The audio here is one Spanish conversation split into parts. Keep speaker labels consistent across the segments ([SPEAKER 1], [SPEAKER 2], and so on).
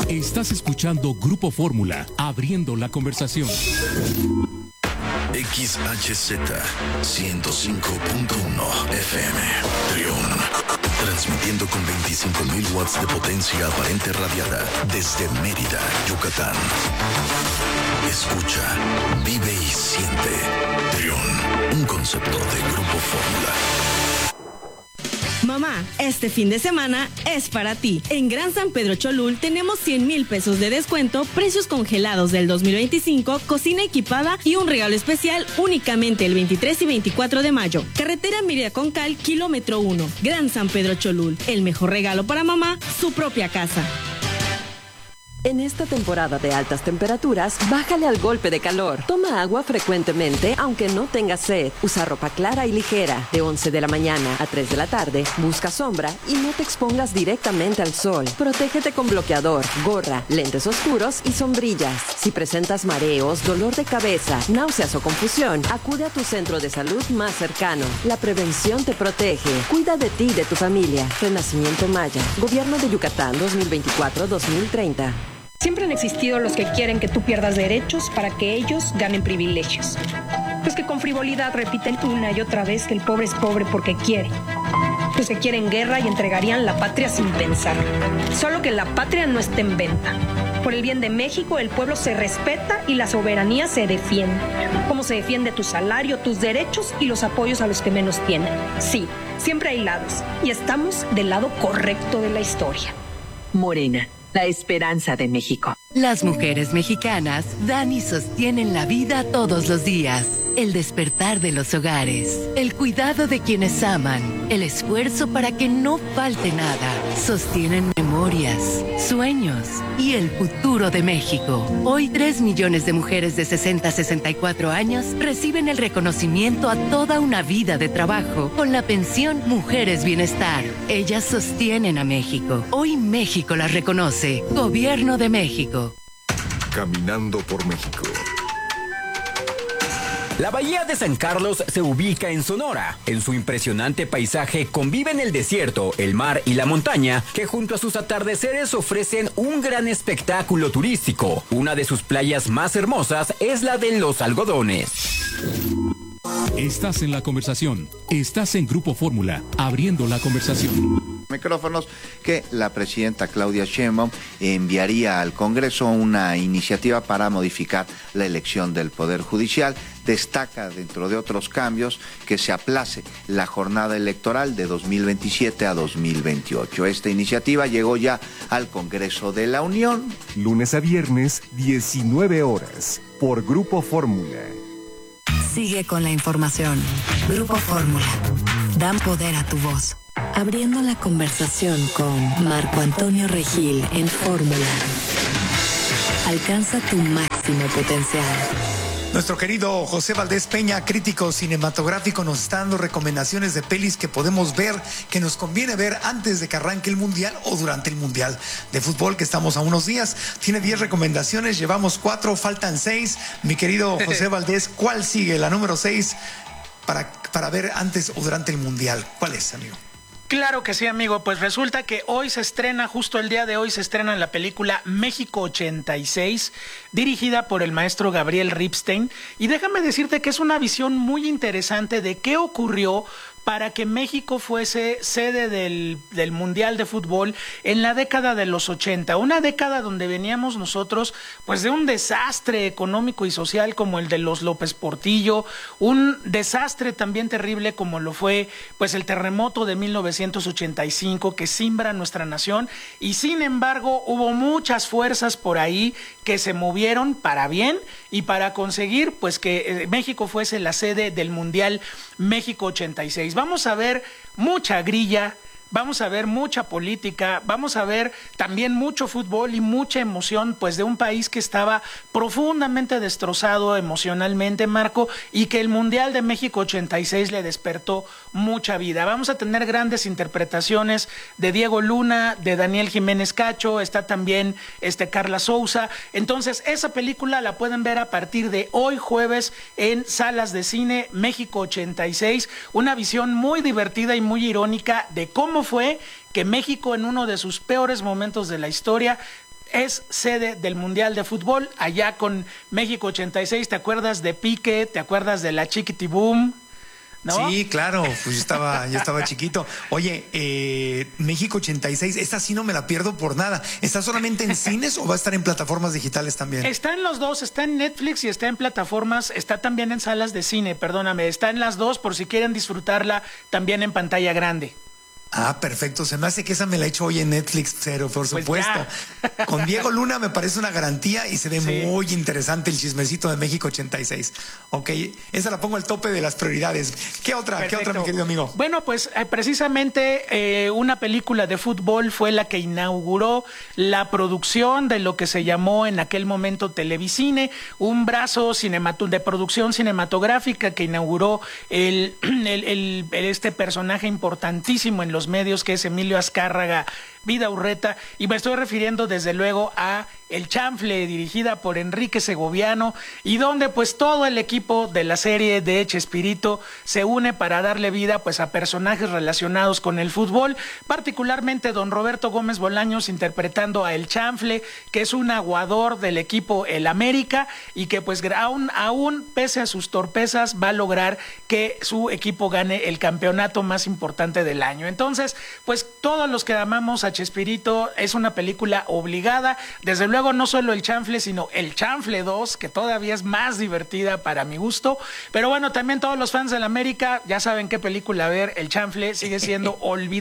[SPEAKER 1] Estás escuchando Grupo Fórmula, abriendo la conversación.
[SPEAKER 2] XHZ 105.1 FM, Trión. Transmitiendo con 25.000 watts de potencia aparente radiada desde Mérida, Yucatán. Escucha, vive y siente. Trión, un concepto de Grupo Fórmula.
[SPEAKER 3] Mamá, este fin de semana es para ti. En Gran San Pedro Cholul tenemos 100,000 pesos de descuento, precios congelados del 2025, cocina equipada y un regalo especial únicamente el 23 y 24 de mayo. Carretera Mérida Concal, kilómetro 1. Gran San Pedro Cholul. El mejor regalo para mamá, su propia casa.
[SPEAKER 4] En esta temporada de altas temperaturas, bájale al golpe de calor. Toma agua frecuentemente, aunque no tengas sed. Usa ropa clara y ligera. De 11 de la mañana a 3 de la tarde, busca sombra y no te expongas directamente al sol. Protégete con bloqueador, gorra, lentes oscuros y sombrillas. Si presentas mareos, dolor de cabeza, náuseas o confusión, acude a tu centro de salud más cercano. La prevención te protege. Cuida de ti y de tu familia. Renacimiento Maya. Gobierno de Yucatán 2024-2030.
[SPEAKER 5] Siempre han existido los que quieren que tú pierdas derechos para que ellos ganen privilegios. Los que con frivolidad repiten una y otra vez que el pobre es pobre porque quiere. Los que quieren guerra y entregarían la patria sin pensar. Solo que la patria no está en venta. Por el bien de México, el pueblo se respeta y la soberanía se defiende. Como se defiende tu salario, tus derechos y los apoyos a los que menos tienen. Sí, siempre hay lados. Y estamos del lado correcto de la historia.
[SPEAKER 6] Morena, la esperanza de México.
[SPEAKER 7] Las mujeres mexicanas dan y sostienen la vida todos los días. El despertar de los hogares, el cuidado de quienes aman, el esfuerzo para que no falte nada. Sostienen memorias, sueños y el futuro de México. Hoy 3 millones de mujeres de 60 a 64 años reciben el reconocimiento a toda una vida de trabajo con la pensión Mujeres Bienestar. Ellas sostienen a México. Hoy México las reconoce. Gobierno de México.
[SPEAKER 8] Caminando por México.
[SPEAKER 9] La Bahía de San Carlos se ubica en Sonora. En su impresionante paisaje conviven el desierto, el mar y la montaña, que junto a sus atardeceres ofrecen un gran espectáculo turístico. Una de sus playas más hermosas es la de Los Algodones.
[SPEAKER 1] Estás en la conversación. Estás en Grupo Fórmula, abriendo la conversación.
[SPEAKER 10] Micrófonos que la presidenta Claudia Sheinbaum enviaría al Congreso una iniciativa para modificar la elección del Poder Judicial. Destaca, dentro de otros cambios, que se aplace la jornada electoral de 2027 a 2028. Esta iniciativa llegó ya al Congreso de la Unión.
[SPEAKER 8] Lunes a viernes, 19 horas, por Grupo Fórmula.
[SPEAKER 11] Sigue con la información. Grupo Fórmula. Dan poder a tu voz. Abriendo la conversación con Marco Antonio Regil en Fórmula. Alcanza tu máximo potencial.
[SPEAKER 12] Nuestro querido José Valdés Peña, crítico cinematográfico, nos está dando recomendaciones de pelis que podemos ver, que nos conviene ver antes de que arranque el Mundial o durante el Mundial de Fútbol, que estamos a unos días. Tiene 10 recomendaciones, llevamos 4, faltan 6. Mi querido José Valdés, ¿cuál sigue? La número 6 para ver antes o durante el Mundial. ¿Cuál es, amigo?
[SPEAKER 13] Claro que sí, amigo. Pues resulta que hoy se estrena, justo el día de hoy se estrena la película México 86, dirigida por el maestro Gabriel Ripstein. Y déjame decirte que es una visión muy interesante de qué ocurrió para que México fuese sede del Mundial de Fútbol en la década de los 80, una década donde veníamos nosotros pues de un desastre económico y social como el de los López Portillo, un desastre también terrible como lo fue pues el terremoto de 1985 que simbra nuestra nación, y sin embargo hubo muchas fuerzas por ahí que se movieron para bien y para conseguir pues que México fuese la sede del Mundial México 86. Vamos a ver mucha grilla, vamos a ver mucha política, vamos a ver también mucho fútbol y mucha emoción, pues de un país que estaba profundamente destrozado emocionalmente, Marco, y que el Mundial de México 86 le despertó mucha vida. Vamos a tener grandes interpretaciones de Diego Luna, de Daniel Jiménez Cacho, está también Carla Souza. Entonces, esa película la pueden ver a partir de hoy jueves en salas de cine. México 86, una visión muy divertida y muy irónica de cómo fue que México en uno de sus peores momentos de la historia es sede del Mundial de Fútbol, allá con México 86, ¿te acuerdas de Pique? ¿Te acuerdas de la Chiquitibum? ¿No?
[SPEAKER 12] Sí, claro, pues yo estaba chiquito. Oye, México 86, esta sí no me la pierdo por nada. ¿Está solamente en cines o va a estar en plataformas digitales también?
[SPEAKER 13] Está en los dos, está en Netflix y está en plataformas, está también en salas de cine, perdóname, está en las dos por si quieren disfrutarla también en pantalla grande.
[SPEAKER 12] Ah, perfecto. Se me hace que esa me la he hecho hoy en Netflix, pero por supuesto. Con Diego Luna me parece una garantía y se ve muy interesante el chismecito de México 86. Ok, esa la pongo al tope de las prioridades. ¿Qué otra, mi querido amigo?
[SPEAKER 13] Bueno, pues precisamente una película de fútbol fue la que inauguró la producción de lo que se llamó en aquel momento Televicine, un brazo de producción cinematográfica que inauguró este personaje importantísimo en los medios, que es Emilio Azcárraga Vidaurreta, y me estoy refiriendo desde luego a El Chanfle, dirigida por Enrique Segoviano, y donde pues todo el equipo de la serie de Chespirito se une para darle vida pues a personajes relacionados con el fútbol, particularmente don Roberto Gómez Bolaños interpretando a El Chanfle, que es un aguador del equipo El América y que pues aún pese a sus torpezas va a lograr que su equipo gane el campeonato más importante del año. Entonces, pues todos los que amamos a Chespirito, es una película obligada, desde luego no solo El Chanfle, sino El Chanfle 2, que todavía es más divertida para mi gusto, pero bueno, también todos los fans del América ya saben qué película ver. El Chanfle sigue siendo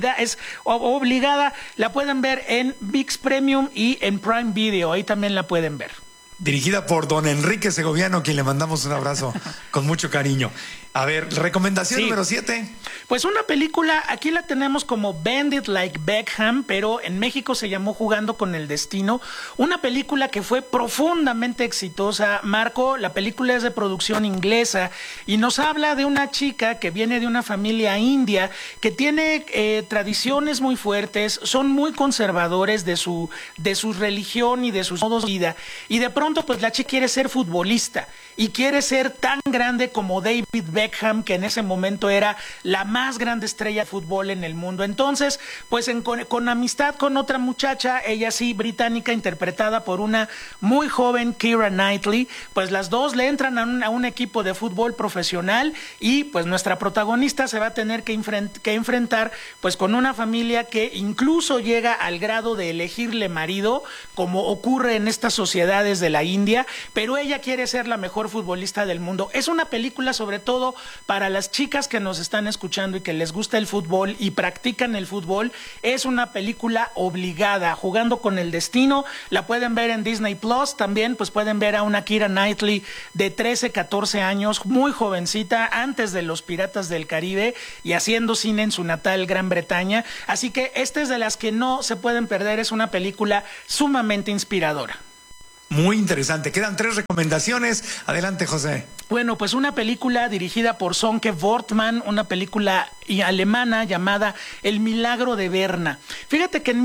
[SPEAKER 13] obligada, la pueden ver en ViX Premium y en Prime Video, ahí también la pueden ver.
[SPEAKER 12] Dirigida por don Enrique Segoviano, quien le mandamos un abrazo con mucho cariño. A ver, recomendación número 7.
[SPEAKER 13] Pues una película, aquí la tenemos como Bend It Like Beckham, pero en México se llamó Jugando con el Destino. Una película que fue profundamente exitosa. Marco, la película es de producción inglesa y nos habla de una chica que viene de una familia india que tiene tradiciones muy fuertes, son muy conservadores de su religión y de sus modos de vida. Y de pronto, pues la chica quiere ser futbolista y quiere ser tan grande como David Beckham, que en ese momento era la más grande estrella de fútbol en el mundo. Entonces, pues con amistad con otra muchacha, ella sí británica, interpretada por una muy joven Keira Knightley, pues las dos le entran a un equipo de fútbol profesional y pues nuestra protagonista se va a tener que enfrentar pues con una familia que incluso llega al grado de elegirle marido, como ocurre en estas sociedades de la India, pero ella quiere ser la mejor futbolista del mundo. Es una película sobre todo para las chicas que nos están escuchando y que les gusta el fútbol y practican el fútbol. Es una película obligada. Jugando con el Destino, la pueden ver en Disney Plus. También pues pueden ver a una Keira Knightley de 13, 14 años, muy jovencita, antes de Los Piratas del Caribe y haciendo cine en su natal Gran Bretaña. Así que esta es de las que no se pueden perder. Es una película sumamente inspiradora.
[SPEAKER 12] Muy interesante. Quedan 3 recomendaciones. Adelante, José.
[SPEAKER 13] Bueno, pues una película dirigida por Sonke Wortmann, una película alemana llamada El Milagro de Berna. Fíjate que en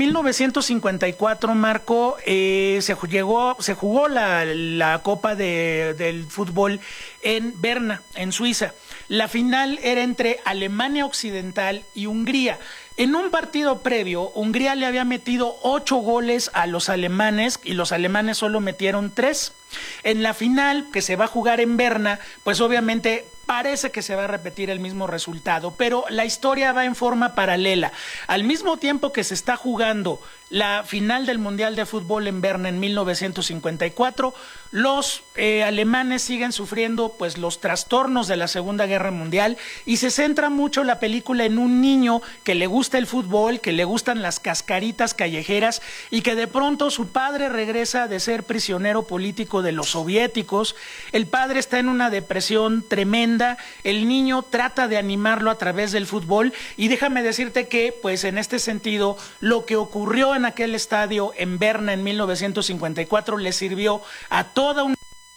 [SPEAKER 13] 1954, Marco, se jugó la Copa del Fútbol en Berna, en Suiza. La final era entre Alemania Occidental y Hungría. En un partido previo, Hungría le había metido 8 goles a los alemanes y los alemanes solo metieron 3. En la final, que se va a jugar en Berna, pues obviamente parece que se va a repetir el mismo resultado, pero la historia va en forma paralela. Al mismo tiempo que se está jugando la final del Mundial de Fútbol en Berna en 1954, los alemanes siguen sufriendo pues los trastornos de la Segunda Guerra Mundial y se centra mucho la película en un niño que le gusta el fútbol, que le gustan las cascaritas callejeras y que de pronto su padre regresa de ser prisionero político de los soviéticos. El padre está en una depresión tremenda, el niño trata de animarlo a través del fútbol y déjame decirte que pues en este sentido lo que ocurrió en aquel estadio en Berna en 1954 le sirvió a toda una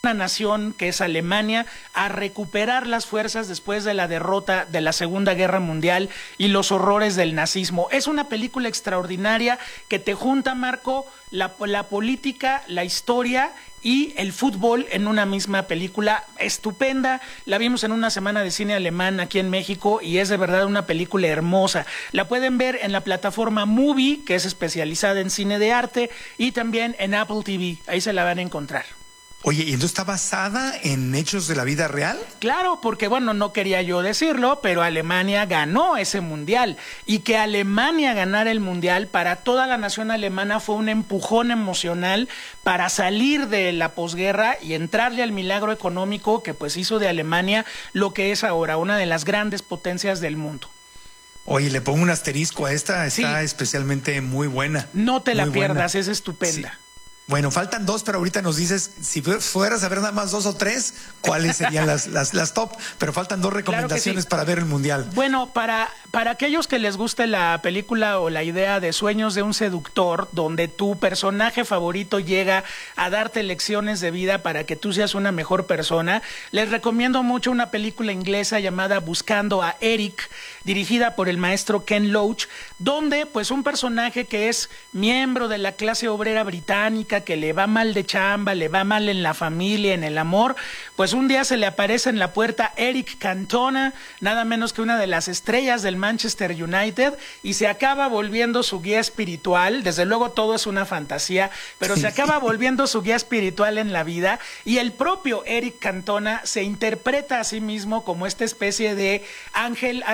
[SPEAKER 13] una nación que es Alemania a recuperar las fuerzas después de la derrota de la Segunda Guerra Mundial y los horrores del nazismo. Es una película extraordinaria que te junta, Marco, la política, la historia y el fútbol en una misma película estupenda. La vimos en una semana de cine alemán aquí en México y es de verdad una película hermosa. La pueden ver en la plataforma Movie, que es especializada en cine de arte, y también en Apple TV. Ahí se la van a encontrar.
[SPEAKER 12] Oye, ¿y entonces está basada en hechos de la vida real?
[SPEAKER 13] Claro, porque bueno, no quería yo decirlo, pero Alemania ganó ese mundial. Y que Alemania ganara el mundial para toda la nación alemana fue un empujón emocional para salir de la posguerra y entrarle al milagro económico que pues hizo de Alemania lo que es ahora, una de las grandes potencias del mundo.
[SPEAKER 12] Oye, le pongo un asterisco a esta, está especialmente muy buena.
[SPEAKER 13] No te la pierdas, es estupenda.
[SPEAKER 12] Sí. Bueno, faltan 2, pero ahorita nos dices, si fueras a ver nada más 2 o 3, ¿cuáles serían las top? Pero faltan 2 recomendaciones para ver el Mundial.
[SPEAKER 13] Bueno, para aquellos que les guste la película o la idea de Sueños de un seductor, donde tu personaje favorito llega a darte lecciones de vida para que tú seas una mejor persona, les recomiendo mucho una película inglesa llamada Buscando a Eric, dirigida por el maestro Ken Loach, donde pues un personaje que es miembro de la clase obrera británica, que le va mal de chamba, le va mal en la familia, en el amor, pues un día se le aparece en la puerta Eric Cantona, nada menos que una de las estrellas del Manchester United, y se acaba volviendo su guía espiritual. Desde luego todo es una fantasía, pero se acaba volviendo su guía espiritual en la vida, y el propio Eric Cantona se interpreta a sí mismo como esta especie de ángel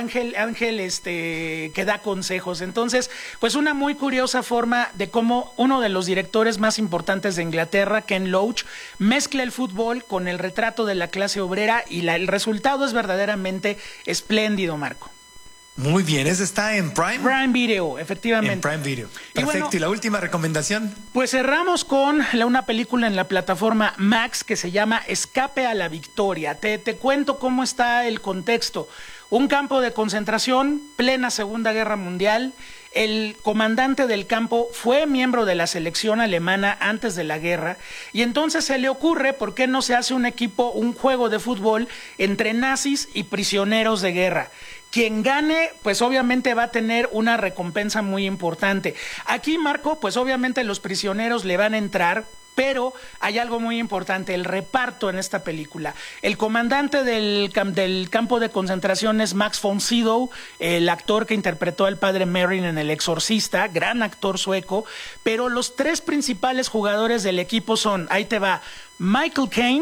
[SPEAKER 13] que da consejos. Entonces, pues una muy curiosa forma de cómo uno de los directores más importantes de Inglaterra, Ken Loach, mezcla el fútbol con el retrato de la clase obrera y el resultado es verdaderamente espléndido, Marco.
[SPEAKER 12] Muy bien, ¿ese está en Prime?
[SPEAKER 13] Prime Video, efectivamente.
[SPEAKER 12] En Prime Video. Perfecto. ¿Y la última recomendación?
[SPEAKER 13] Pues cerramos con una película en la plataforma Max que se llama Escape a la Victoria. Te cuento cómo está el contexto. Un campo de concentración, plena Segunda Guerra Mundial. El comandante del campo fue miembro de la selección alemana antes de la guerra y entonces se le ocurre por qué no se hace un juego de fútbol entre nazis y prisioneros de guerra. Quien gane, pues obviamente va a tener una recompensa muy importante. Aquí, Marco, pues obviamente los prisioneros le van a entrar, pero hay algo muy importante, el reparto en esta película. El comandante del campo de concentración es Max von Sydow, el actor que interpretó al padre Merrin en El Exorcista, gran actor sueco, pero los 3 principales jugadores del equipo son, ahí te va, Michael Caine,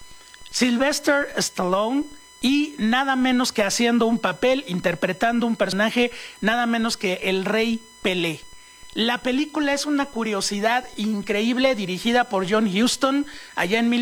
[SPEAKER 13] Sylvester Stallone, y nada menos que haciendo un papel, interpretando un personaje, nada menos que el Rey Pelé. La película es una curiosidad increíble, dirigida por John Huston allá en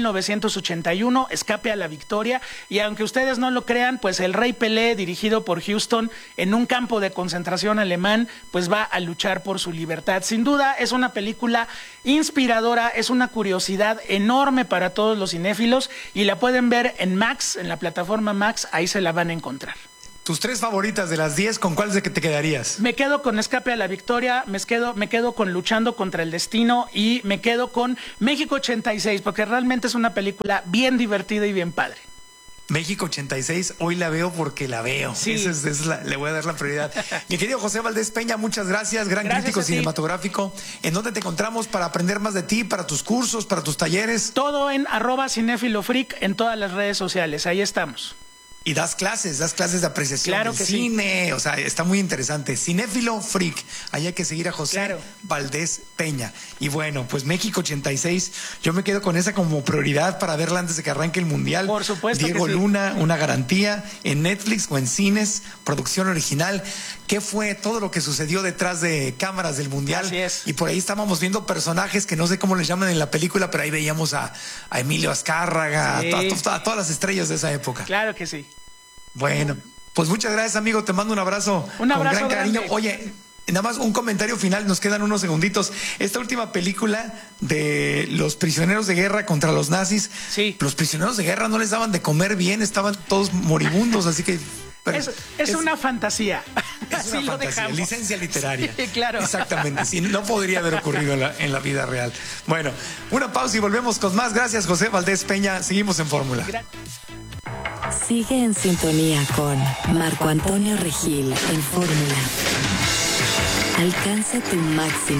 [SPEAKER 13] 1981, Escape a la Victoria, y aunque ustedes no lo crean, pues el Rey Pelé, dirigido por Huston en un campo de concentración alemán, pues va a luchar por su libertad. Sin duda es una película inspiradora, es una curiosidad enorme para todos los cinéfilos y la pueden ver en Max, en la plataforma Max, ahí se la van a encontrar.
[SPEAKER 12] Tus 3 favoritas de las 10, ¿con cuáles de que te quedarías?
[SPEAKER 13] Me quedo con Escape a la Victoria, me quedo con Luchando contra el Destino y me quedo con México 86, porque realmente es una película bien divertida y bien padre.
[SPEAKER 12] México 86, hoy la veo porque la veo.
[SPEAKER 13] Sí.
[SPEAKER 12] Le voy a dar la prioridad. Mi querido José Valdés Peña, muchas gracias. Gracias, crítico cinematográfico. ¿En dónde te encontramos para aprender más de ti, para tus cursos, para tus talleres?
[SPEAKER 13] Todo en @cinéfilofreak en todas las redes sociales. Ahí estamos.
[SPEAKER 12] Y das clases de apreciación
[SPEAKER 13] claro
[SPEAKER 12] del
[SPEAKER 13] que
[SPEAKER 12] cine,
[SPEAKER 13] sí.
[SPEAKER 12] O sea, está muy interesante. Cinéfilo Freak, ahí hay que seguir a José Valdés Peña. Y bueno, pues México 86, yo me quedo con esa como prioridad para verla antes de que arranque el Mundial.
[SPEAKER 13] Por supuesto.
[SPEAKER 12] Diego
[SPEAKER 13] que sí.
[SPEAKER 12] Luna, una garantía en Netflix o en cines, producción original. ¿Qué fue todo lo que sucedió detrás de cámaras del Mundial?
[SPEAKER 13] Así es.
[SPEAKER 12] Y por ahí estábamos viendo personajes que no sé cómo les llaman en la película, pero ahí veíamos a Emilio Azcárraga,
[SPEAKER 13] sí.
[SPEAKER 12] a todas las estrellas de esa época.
[SPEAKER 13] Claro que sí.
[SPEAKER 12] Bueno, pues muchas gracias, amigo. Te mando un abrazo.
[SPEAKER 13] Un abrazo
[SPEAKER 12] con gran cariño.
[SPEAKER 13] grande.
[SPEAKER 12] Oye, nada más un comentario final. Nos quedan unos segunditos. Esta última película de los prisioneros de guerra contra los nazis.
[SPEAKER 13] Sí.
[SPEAKER 12] Los prisioneros de guerra no les daban de comer bien. Estaban todos moribundos, así que...
[SPEAKER 13] Es una fantasía.
[SPEAKER 12] Es una fantasía, licencia literaria.
[SPEAKER 13] Sí, claro.
[SPEAKER 12] Exactamente, sí, no podría haber ocurrido en la vida real. Bueno, una pausa y volvemos con más. Gracias, José Valdés Peña. Seguimos en Fórmula.
[SPEAKER 11] Sigue en sintonía con Marco Antonio Regil en Fórmula. Alcanza tu máximo